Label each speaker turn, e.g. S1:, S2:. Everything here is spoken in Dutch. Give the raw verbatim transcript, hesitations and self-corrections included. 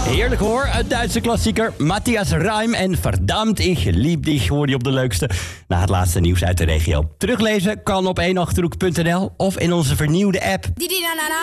S1: Heerlijk hoor, een Duitse klassieker. Matthias Reim en Verdammt, ich lieb dich hoor je op de leukste. Na het laatste nieuws uit de regio. Teruglezen kan op eenachterhoek punt n l of in onze vernieuwde app.